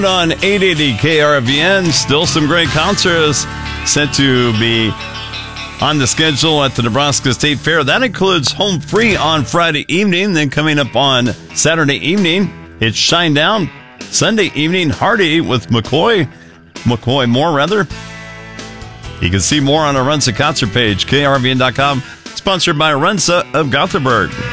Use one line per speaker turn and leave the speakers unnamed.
On 880 KRVN, still some great concerts set to be on the schedule at the Nebraska State Fair. That includes Home Free on Friday evening. Then coming up on Saturday evening, it's Shinedown. Sunday evening, Hardy with McCoy Moore, rather. You can see more on our Runza concert page, krvn.com. Sponsored by Runza of Gothenburg.